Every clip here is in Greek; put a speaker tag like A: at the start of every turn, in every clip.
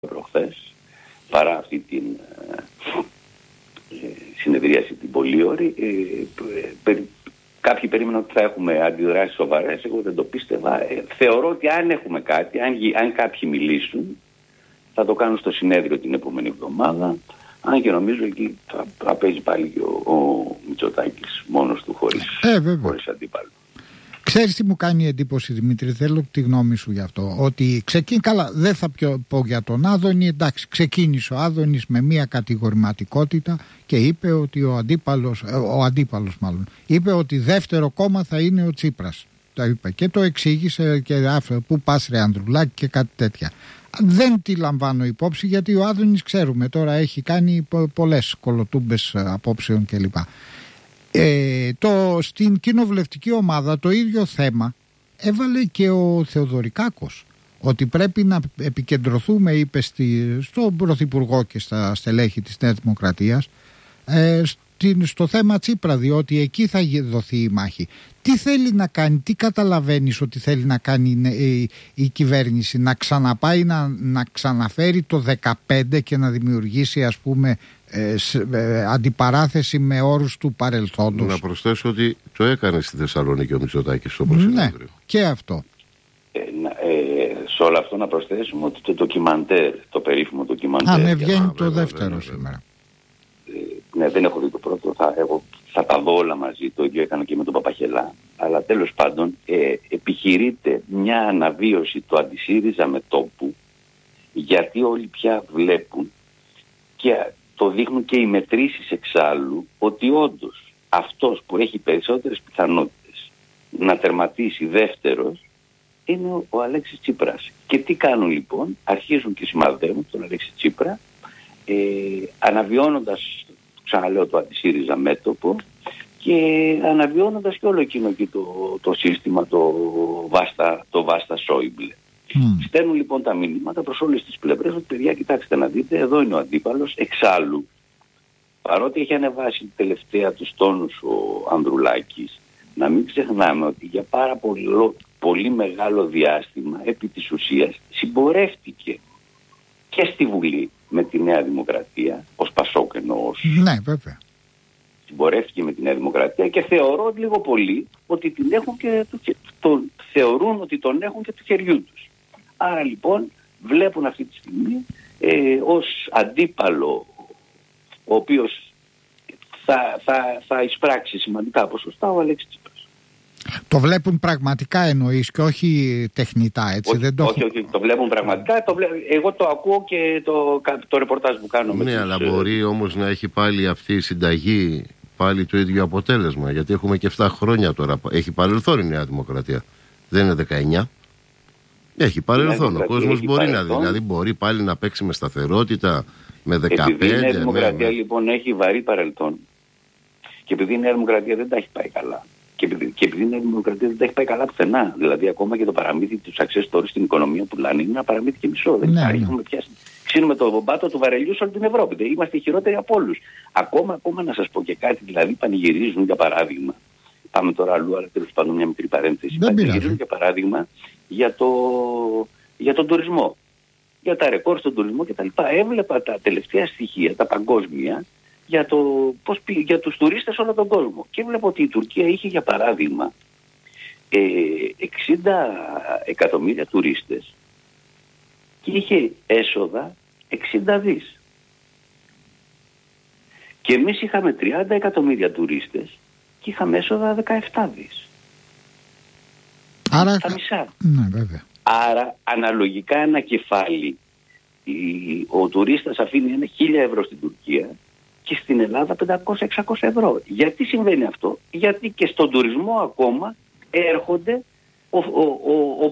A: προχθές, παρά αυτή την συνεδρίαση την πολύ ώρη. Κάποιοι περίμεναν ότι θα έχουμε αντιδράσεις σοβαρές, εγώ δεν το πίστευα. Θεωρώ ότι αν έχουμε κάτι, αν κάποιοι μιλήσουν, θα το κάνουν στο συνέδριο την επόμενη εβδομάδα. Αν και νομίζω εκεί θα παίζει πάλι και ο Μητσοτάκης μόνος του χωρίς αντίπαλο.
B: Ξέρεις τι μου κάνει εντύπωση, Δημήτρη, θέλω τη γνώμη σου γι' αυτό. Ότι καλά, δεν θα πω για τον Άδωνη, εντάξει, ξεκίνησε ο Άδωνης με μια κατηγορηματικότητα και είπε ότι ο αντίπαλος είπε ότι δεύτερο κόμμα θα είναι ο Τσίπρας. Το είπε και το εξήγησε και αυτό, που πας ρε Ανδρουλάκη και κάτι τέτοια. Δεν τη λαμβάνω υπόψη, γιατί ο Άδωνης, ξέρουμε, τώρα έχει κάνει πολλές κολοτούμπες απόψεων κλπ. Στην κοινοβουλευτική ομάδα το ίδιο θέμα έβαλε και ο Θεοδωρικάκος, ότι πρέπει να επικεντρωθούμε, είπε στον Πρωθυπουργό και στα στελέχη της Νέας Δημοκρατίας, στο θέμα Τσίπρα, διότι εκεί θα δοθεί η μάχη. Τι θέλει να κάνει, τι καταλαβαίνεις ότι θέλει να κάνει η κυβέρνηση, να ξαναπάει να ξαναφέρει το 15 και να δημιουργήσει, ας πούμε, αντιπαράθεση με όρους του παρελθόντος?
C: Να προσθέσω ότι το έκανε στη Θεσσαλονίκη ο Μητσοτάκης στο προσυνέδριο.
B: Ναι, και αυτό.
A: Σε όλο αυτό να προσθέσουμε ότι το ντοκιμαντέρ, το περίφημο ντοκιμαντέρ.
B: Ναι, βγαίνει το δεύτερο σήμερα.
A: Ναι, δεν έχω δει το πρώτο, εγώ θα τα δω όλα μαζί, το ίδιο έκανα και με τον Παπαχελά. Αλλά τέλος πάντων επιχειρείται μια αναβίωση του αντισύριζα με τόπου, γιατί όλοι πια βλέπουν και το δείχνουν και οι μετρήσεις εξάλλου, ότι όντως αυτός που έχει περισσότερες πιθανότητες να τερματίσει δεύτερος είναι ο Αλέξης Τσίπρας. Και τι κάνουν λοιπόν? Αρχίζουν και σημαδεύουν τον Αλέξη Τσίπρα, αναβιώνοντας, ξαναλέω, το αντισύριζα μέτωπο και αναβιώνοντας και όλο εκείνο και το σύστημα, το Βάστα Σόιμπλε. Στέλνουν λοιπόν τα μηνύματα προς όλες τις πλευρές ότι, παιδιά, κοιτάξτε να δείτε, εδώ είναι ο αντίπαλος. Εξάλλου, παρότι έχει ανεβάσει τελευταία τους τόνους ο Ανδρουλάκης, να μην ξεχνάμε ότι για πάρα πολύ μεγάλο διάστημα επί της ουσίας συμπορεύτηκε και στη Βουλή με τη Νέα Δημοκρατία, ως Πασόκ εννοώ.
B: Ναι, βέβαια.
A: Συμπορεύτηκε με τη Νέα Δημοκρατία και θεωρώ λίγο πολύ ότι την έχουν και θεωρούν ότι τον έχουν και του χεριού τους. Άρα λοιπόν βλέπουν αυτή τη στιγμή ως αντίπαλο, ο οποίος θα εισπράξει σημαντικά ποσοστά, ο Αλέξης Τσίπρας.
B: Το βλέπουν πραγματικά εννοείς και όχι τεχνητά, έτσι?
A: Όχι, το βλέπουν πραγματικά. Εγώ το ακούω και το ρεπορτάζ που κάνω.
C: Ναι, αλλά μπορεί όμως να έχει πάλι αυτή η συνταγή πάλι το ίδιο αποτέλεσμα, γιατί έχουμε και 7 χρόνια τώρα. Έχει παρελθόν η Νέα Δημοκρατία. Δεν είναι 19. Έχει παρελθόν. Ο κόσμος μπορεί μπορεί πάλι να παίξει με σταθερότητα, με 15.
A: Επειδή η Νέα Δημοκρατία λοιπόν έχει βαρύ παρελθόν και επειδή η Νέα Δημοκρατία δεν τα έχει πάει καλά και επειδή η Νέα Δημοκρατία δεν τα έχει πάει καλά πουθενά, δηλαδή ακόμα και το παραμύθι του success story στην οικονομία που λένε είναι ένα παραμύθι και μισό. Έχουμε πιάσει. Ξύνουμε το πάτο του βαρελιού σε όλη την Ευρώπη. Είμαστε χειρότεροι από όλους. Ακόμα να σας πω και κάτι, δηλαδή πανηγυρίζουν για παράδειγμα. Πάμε τώρα αλλού, αλλά τέλος πάντων μια μικρή παρένθεση. Πανηγυρίζουν για παράδειγμα για τον τουρισμό. Για τα ρεκόρ στον τουρισμό κτλ. Έβλεπα τα τελευταία στοιχεία, τα παγκόσμια, για τους τουρίστες όλο τον κόσμο. Και έβλεπα ότι η Τουρκία είχε για παράδειγμα 60 εκατομμύρια τουρίστες και είχε έσοδα 60 δις. Και εμείς είχαμε 30 εκατομμύρια τουρίστες και είχαμε έσοδα 17 δις.
B: Άρα,
A: τα μισά.
B: Ναι, βέβαια.
A: Άρα αναλογικά ένα κεφάλι ο τουρίστας αφήνει 1.000 ευρώ στην Τουρκία και στην Ελλάδα 500-600 ευρώ. Γιατί συμβαίνει αυτό? Γιατί και στον τουρισμό ακόμα έρχονται ο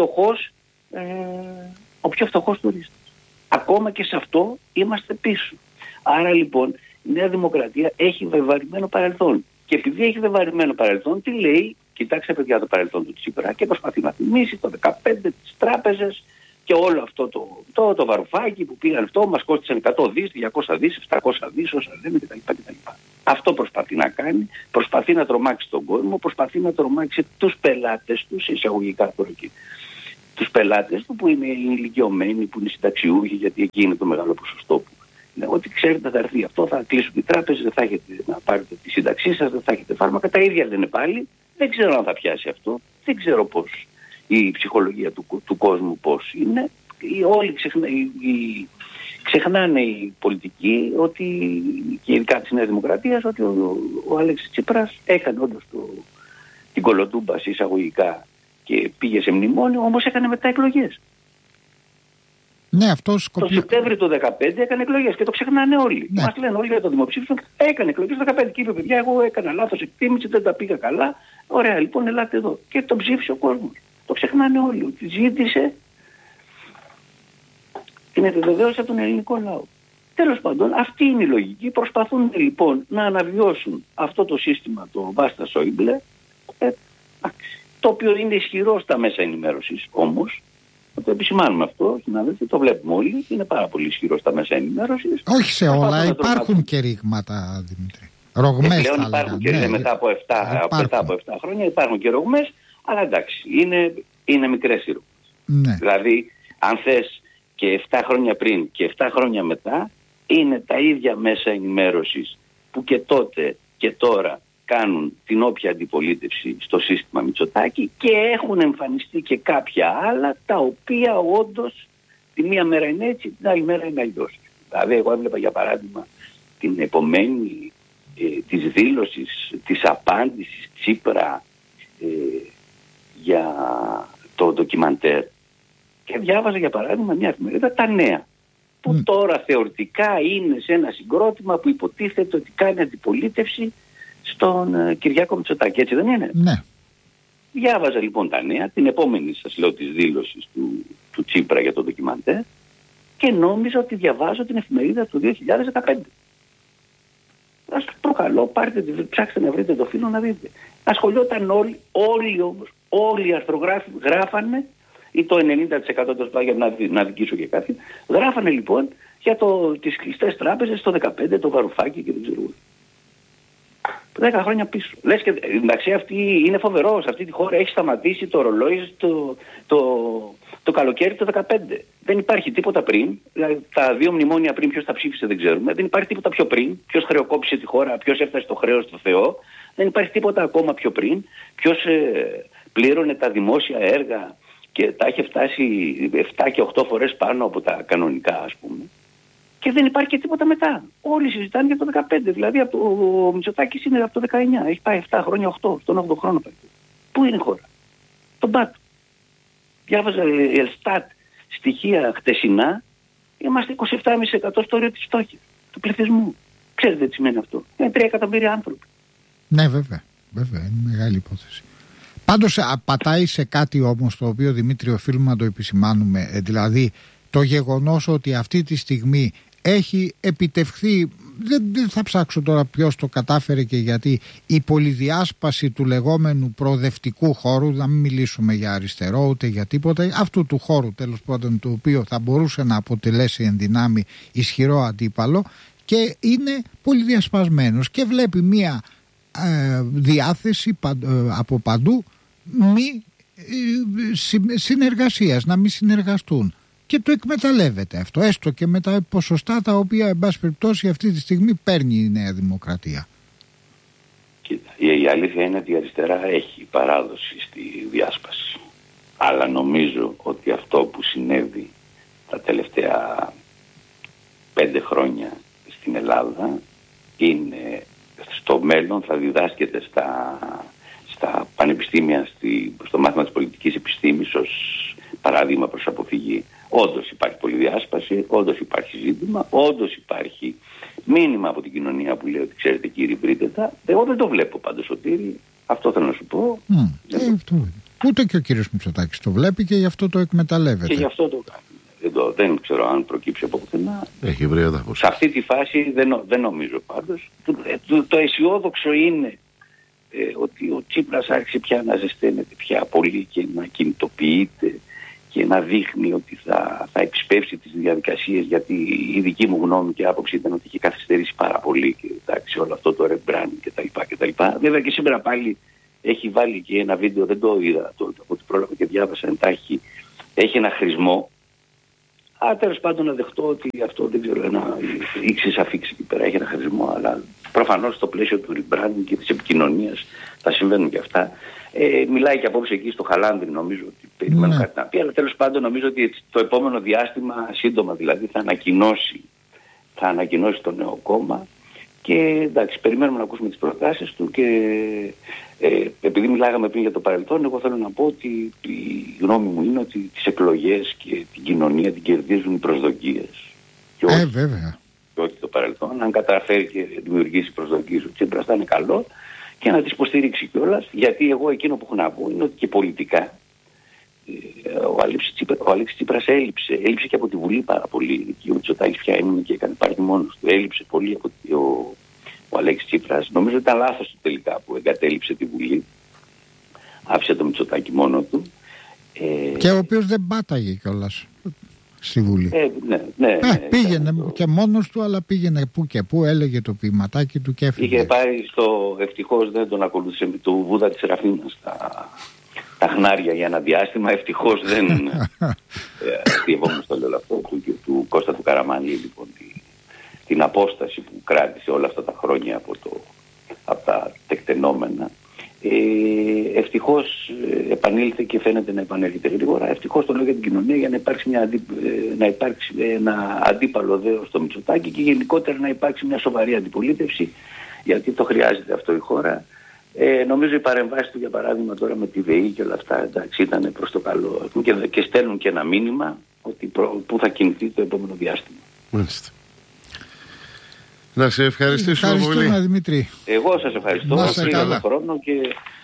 A: πιο φτωχός τουρίστας. Ακόμα και σε αυτό είμαστε πίσω. Άρα λοιπόν η Νέα Δημοκρατία έχει βεβαρημένο παρελθόν. Και επειδή έχει βεβαρημένο παρελθόν, τι λέει? Κοιτάξτε, παιδιά, το παρελθόν του Τσίπρα, και προσπαθεί να θυμίσει το 15, τις τράπεζες και όλο αυτό το βαρουφάκι που πήγαν αυτό, μας κόστησαν 100 δις, 200 δις, 700 δις, όσα λέμε κτλ. Αυτό προσπαθεί να κάνει, προσπαθεί να τρομάξει τον κόσμο, προσπαθεί να τρομάξει τους πελάτες τους, εισαγωγικά τώρα εκεί. τους πελάτες του που είναι οι ηλικιωμένοι, που είναι συνταξιούχοι, γιατί εκεί είναι το μεγάλο ποσοστό που είναι, ότι ξέρετε θα έρθει αυτό, θα κλείσουν οι τράπεζες, δεν θα έχετε να πάρετε τη σύνταξή σας, δεν θα έχετε φάρμακα, τα ίδια λένε πάλι. Δεν ξέρω αν θα πιάσει αυτό, δεν ξέρω πώς η ψυχολογία του κόσμου πώς είναι. Όλοι ξεχνάνε οι πολιτικοί ότι, και ειδικά της Νέας Δημοκρατίας, ότι ο Αλέξης Τσίπρας έκανε όντως την κολοτούμπα εισαγωγικά και πήγε σε μνημόνιο, όμως έκανε μετά εκλογές.
B: Ναι, το
A: Σεπτέμβριο του 2015 έκανε εκλογές και το ξεχνάνε όλοι. Ναι. Μας λένε όλοι για το δημοψήφισμα, έκανε εκλογές το 2015 και είπε παιδιά, εγώ έκανα λάθος εκτίμηση, δεν τα πήγα καλά. Ωραία, λοιπόν, ελάτε εδώ. Και τον ψήφισε ο κόσμος. Το ξεχνάνε όλοι. Ότι ζήτησε την επιβεβαίωση από τον ελληνικό λαό. Τέλος πάντων, αυτή είναι η λογική. Προσπαθούν λοιπόν να αναβιώσουν αυτό το σύστημα, το Βάστα Σόιμπλε, το οποίο είναι ισχυρό στα μέσα ενημέρωσης όμως. Να το επισημάνουμε αυτό, συνάδελφοι, το βλέπουμε όλοι, είναι πάρα πολύ ισχυρό στα μέσα ενημέρωσης.
B: Όχι σε όλα, υπάρχουν και ρήγματα, Δημήτρη. Ρογμές
A: πλέον υπάρχουν και ναι, μετά από 7 χρόνια υπάρχουν και ρογμές, αλλά εντάξει, είναι μικρές οι ρογμές.
B: Ναι.
A: Δηλαδή, αν θες και 7 χρόνια πριν και 7 χρόνια μετά, είναι τα ίδια μέσα ενημέρωσης που και τότε και τώρα κάνουν την όποια αντιπολίτευση στο σύστημα Μητσοτάκη και έχουν εμφανιστεί και κάποια άλλα τα οποία όντως τη μία μέρα είναι έτσι, την άλλη μέρα είναι αλλιώς. Δηλαδή εγώ έβλεπα για παράδειγμα την επομένη της δήλωσης, της απάντησης Τσίπρα για το ντοκιμαντέρ και διάβαζα για παράδειγμα μια εφημερίδα Τα Νέα που τώρα θεωρητικά είναι σε ένα συγκρότημα που υποτίθεται ότι κάνει αντιπολίτευση στον Κυριάκο Μητσοτάκη, έτσι δεν είναι?
B: Ναι.
A: Διάβαζα λοιπόν Τα Νέα, την επόμενη σας λέω της δήλωσης του Τσίπρα για το ντοκιμαντέρ και νόμιζα ότι διαβάζω την εφημερίδα του 2015. Σας προκαλώ, ψάξτε να βρείτε το φύλλο να δείτε. Ασχολιόταν όλοι οι αρθρογράφοι γράφανε, ή το 90% το σπάγια να δικήσω και κάτι, γράφανε λοιπόν για τις κλειστές τράπεζες το 2015, το Βαρουφάκι και δεν ξέρω. 10 χρόνια πίσω. Λες και εντάξει, αυτή είναι φοβερό. Σε αυτή τη χώρα έχει σταματήσει το ρολόι το καλοκαίρι του 2015. Δεν υπάρχει τίποτα πριν. Δηλαδή, τα 2 μνημόνια πριν ποιος τα ψήφισε δεν ξέρουμε. Δεν υπάρχει τίποτα πιο πριν. Ποιος χρεοκόπησε τη χώρα, ποιος έφτασε το χρέος στο Θεό. Δεν υπάρχει τίποτα ακόμα πιο πριν. Ποιος πλήρωνε τα δημόσια έργα και τα έχει φτάσει 7 και 8 φορές πάνω από τα κανονικά, ας πούμε. Και δεν υπάρχει και τίποτα μετά. Όλοι συζητάνε για το 2015. Δηλαδή ο Μητσοτάκης είναι από το 19. Έχει πάει 7 χρόνια, 8, στον 8ο χρόνο. Πού είναι η χώρα? Τον πάτο. Διάβαζα η Ελστάτ στοιχεία χτεσινά. Είμαστε 27,5% στο όριο της φτώχειας του πληθυσμού. Ξέρετε τι σημαίνει αυτό? Είναι 3 εκατομμύρια άνθρωποι.
B: Ναι, βέβαια. Βέβαια, είναι μεγάλη υπόθεση. Πάντως πατάει σε κάτι όμως το οποίο, Δημήτρη, οφείλουμε να το επισημάνουμε. Δηλαδή το γεγονός ότι αυτή τη στιγμή έχει επιτευχθεί, δεν θα ψάξω τώρα ποιος το κατάφερε και γιατί, η πολυδιάσπαση του λεγόμενου προοδευτικού χώρου, να μην μιλήσουμε για αριστερό ούτε για τίποτα, αυτού του χώρου τέλος πάντων, το οποίο θα μπορούσε να αποτελέσει εν δυνάμει ισχυρό αντίπαλο, και είναι πολυδιασπασμένος και βλέπει μία διάθεση από παντού μη συνεργασίας, να μην συνεργαστούν. Και το εκμεταλλεύεται αυτό, έστω και με τα ποσοστά τα οποία, εν πάση περιπτώσει, αυτή τη στιγμή παίρνει η Νέα Δημοκρατία.
A: Κοίτα, η αλήθεια είναι ότι η αριστερά έχει παράδοση στη διάσπαση. Αλλά νομίζω ότι αυτό που συνέβη τα τελευταία 5 χρόνια στην Ελλάδα είναι, στο μέλλον θα διδάσκεται στα πανεπιστήμια, στο μάθημα της πολιτικής επιστήμης ως παράδειγμα προς αποφυγή. Όντως υπάρχει πολυδιάσπαση, όντως υπάρχει ζήτημα, όντως υπάρχει μήνυμα από την κοινωνία που λέει ότι ξέρετε κύριοι βρείτε τα. Εγώ δεν το βλέπω πάντως, Σωτήρη, αυτό θέλω να σου πω.
B: Ούτε και ο κύριος Μητσοτάκης το βλέπει και γι' αυτό το εκμεταλλεύεται.
A: Και γι' αυτό το κάνει. Δεν ξέρω αν προκύψει από πουθενά.
C: Έχει βρει έδαφος.
A: Σε αυτή τη φάση δεν νομίζω πάντως. Το αισιόδοξο είναι ότι ο Τσίπρας άρχισε πια να ζεσταίνεται πια πολύ και να κινητοποιείται και να δείχνει ότι θα επισπεύσει τις διαδικασίες, γιατί η δική μου γνώμη και άποψη ήταν ότι είχε καθυστερήσει πάρα πολύ και εντάξει, όλο αυτό το rebranding κτλ. Βέβαια και σήμερα πάλι έχει βάλει και ένα βίντεο, δεν το είδα από την πρόλαβα και διάβασα εντάχει, έχει ένα χρησμό. Τέλος πάντων να δεχτώ ότι αυτό δεν ξέρω, ένα ήξης αφήξει εκεί πέρα έχει ένα χρησμό, αλλά προφανώς στο πλαίσιο του rebranding και της επικοινωνίας θα συμβαίνουν και αυτά. Μιλάει και απόψε εκεί στο Χαλάνδρι, νομίζω ότι περιμένω κάτι να πει, αλλά τέλος πάντων νομίζω ότι το επόμενο διάστημα, σύντομα δηλαδή, θα ανακοινώσει το νέο κόμμα και εντάξει, περιμένουμε να ακούσουμε τις προτάσεις του και επειδή μιλάγαμε πριν για το παρελθόν, εγώ θέλω να πω ότι η γνώμη μου είναι ότι τις εκλογές και την κοινωνία την κερδίζουν οι προσδοκίες. Και όχι,
B: βέβαια.
A: Και όχι το παρελθόν. Αν καταφέρει και δημιουργήσει προσδοκίες, ο Τσίπρας θα είναι καλό και να τις υποστηρίξει κιόλας, γιατί εγώ εκείνο που έχω να πω είναι ότι και πολιτικά ο Αλέξης Τσίπρας έλειψε και από τη Βουλή πάρα πολύ. Και ο Μητσοτάκης πια έμεινε και έκανε πάρτι μόνος του. Έλειψε πολύ από ο Αλέξης Τσίπρας. Νομίζω ότι ήταν λάθος του τελικά που εγκατέλειψε τη Βουλή. Άφησε το Μητσοτάκη μόνο του.
B: Και ο οποίος δεν πάταγε κιόλας στη Βουλή.
A: Ναι,
B: πήγαινε και μόνος του, αλλά πήγαινε που και που, έλεγε το ποιηματάκι του και έφυγε.
A: Είχε πάρει ευτυχώς δεν τον ακολούθησε με το Βούδα της Σεραφίνας τα χνάρια για ένα διάστημα. Ευτυχώς δεν στο λέω αυτό του Κώστα του Καραμανλή, λοιπόν, την απόσταση που κράτησε όλα αυτά τα χρόνια από τα τεκτενόμενα. Ευτυχώς επανήλθε και φαίνεται να επανέρχεται γρήγορα. Ευτυχώς το λέω για την κοινωνία, για να υπάρξει ένα αντίπαλο δέος στο Μητσοτάκη και γενικότερα να υπάρξει μια σοβαρή αντιπολίτευση, γιατί το χρειάζεται αυτό η χώρα. Νομίζω οι παρεμβάσεις του, για παράδειγμα τώρα με τη ΔΕΗ και όλα αυτά, εντάξει, ήταν προς το καλό και στέλνουν και ένα μήνυμα ότι πού θα κινηθεί το επόμενο διάστημα.
C: Μάλιστα. Να σε ευχαριστήσουμε πολύ.
B: Δημήτρη.
A: Εγώ σας ευχαριστώ. Πήρα τον χρόνο και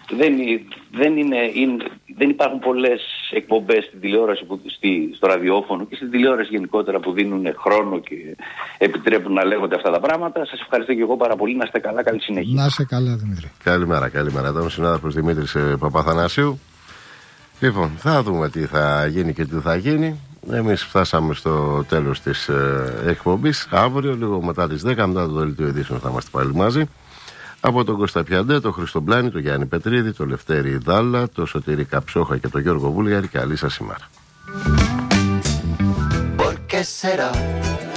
A: δεν υπάρχουν πολλές εκπομπές στην τηλεόραση, στο ραδιόφωνο και στην τηλεόραση γενικότερα που δίνουν χρόνο και επιτρέπουν να λέγονται αυτά τα πράγματα. Σας ευχαριστώ και εγώ πάρα πολύ. Να είστε καλά, καλή συνέχεια.
B: Να είστε καλά, Δημήτρη.
C: Καλημέρα. Ήταν ο συνάδελφος Δημήτρης Παπαθανασίου. Λοιπόν, θα δούμε τι θα γίνει και τι θα γίνει. Εμείς φτάσαμε στο τέλος της εκπομπής. Αύριο, λίγο μετά τις 10, μετά το δελτίο ειδήσεων, θα είμαστε πάλι μαζί. Από τον Κώστα Πιαντέ, τον Χρήστο Μπλάνη, τον Γιάννη Πετρίδη, τον Λευτέρη Δάλα, τον Σωτήρη Καψόχα και τον Γιώργο Βούλγαρη. Καλή σας ημέρα.